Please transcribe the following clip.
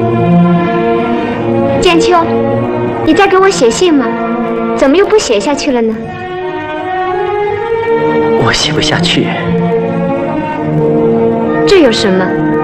建秋，你在给我写信吗？怎么又不写下去了呢？ 我写不下去。 这有什么？